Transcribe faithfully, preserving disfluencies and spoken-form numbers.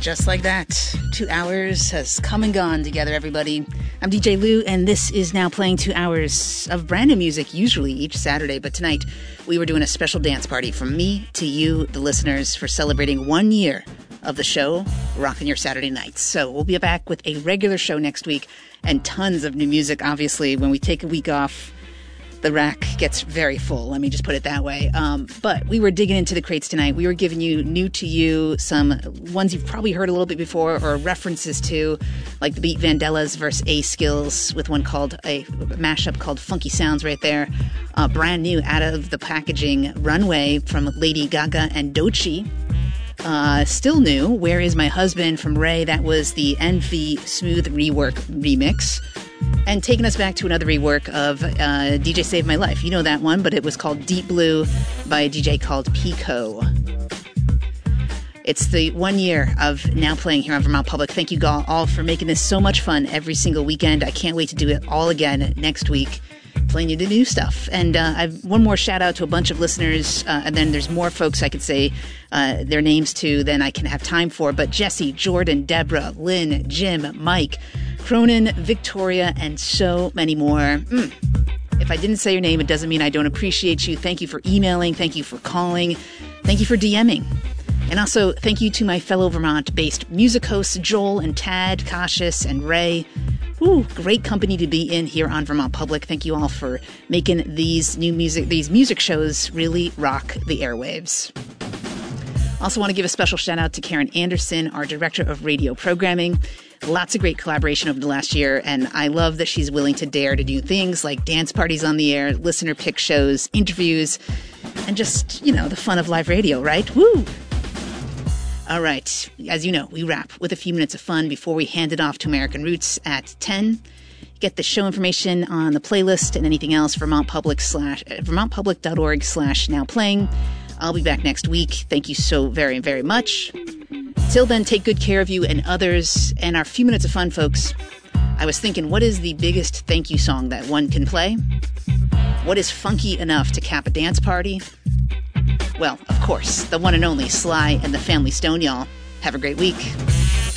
just like that, two hours has come and gone together, everybody. I'm D J Lou, and this is now playing two hours of brand new music, usually each Saturday. But tonight, we were doing a special dance party from me to you, the listeners, for celebrating one year of the show, Rockin' Your Saturday Nights. So we'll be back with a regular show next week and tons of new music. Obviously, when we take a week off, the rack gets very full. Let me just put it that way. Um, but we were digging into the crates tonight. We were giving you new to you, some ones you've probably heard a little bit before or references to, like the Beat Vandellas versus A Skills with one called a mashup called Funky Sounds right there. Uh, brand new out of the packaging, Runway from Lady Gaga and Doechii. Uh, still new, Where Is My Husband from Ray. That was the Envy Smooth Rework remix. And taking us back to another rework of uh, D J Saved My Life. You know that one, but it was called Deep Blue by a D J called Pico. It's the one year of now playing here on Vermont Public. Thank you all for making this so much fun every single weekend. I can't wait to do it all again next week, playing you the new stuff. And uh, I've one more shout out to a bunch of listeners, uh, and then there's more folks I could say uh, their names to than I can have time for. But Jesse, Jordan, Deborah, Lynn, Jim, Mike, Cronin, Victoria, and so many more. Mm. If I didn't say your name, it doesn't mean I don't appreciate you. Thank you for emailing. Thank you for calling. Thank you for DMing. And also, thank you to my fellow Vermont-based music hosts, Joel and Tad, Cautious and Ray. Ooh, great company to be in here on Vermont Public. Thank you all for making these new music, these music shows really rock the airwaves. Also want to give a special shout out to Karen Anderson, our Director of Radio Programming. Lots of great collaboration over the last year, and I love that she's willing to dare to do things like dance parties on the air, listener pick shows, interviews, and just, you know, the fun of live radio, right? Woo! All right, as you know, we wrap with a few minutes of fun before we hand it off to American Roots at ten. Get the show information on the playlist and anything else, Vermont Public slash, vermontpublic.org slash now playing. I'll be back next week. Thank you so very, very much. Till then, take good care of you and others. And our few minutes of fun, folks, I was thinking, what is the biggest thank you song that one can play? What is funky enough to cap a dance party? Well, of course, the one and only Sly and the Family Stone, y'all. Have a great week.